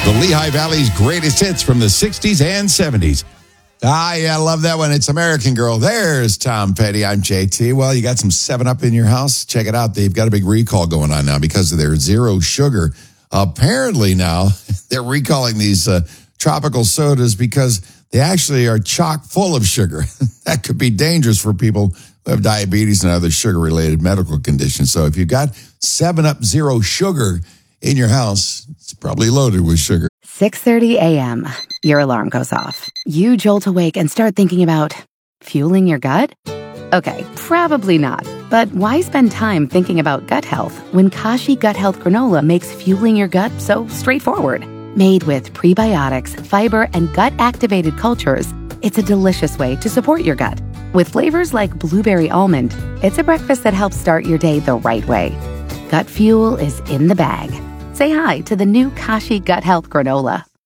The Lehigh Valley's greatest hits from the 60s and 70s. Ah, yeah, I love that one. It's American Girl. There's Tom Petty. I'm JT. Well, you got some 7-Up in your house? Check it out. They've got a big recall going on now because of their zero sugar. Apparently now, they're recalling these tropical sodas because they actually are chock full of sugar. That could be dangerous for people who have diabetes and other sugar-related medical conditions. So if you've got 7-Up Zero Sugar in your house, it's probably loaded with sugar. 6:30 a.m. Your alarm goes off. You jolt awake and start thinking about fueling your gut? Okay, probably not. But why spend time thinking about gut health when Kashi Gut Health Granola makes fueling your gut so straightforward? Made with prebiotics, fiber, and gut-activated cultures, it's a delicious way to support your gut. With flavors like blueberry almond, it's a breakfast that helps start your day the right way. Gut fuel is in the bag. Say hi to the new Kashi Gut Health Granola.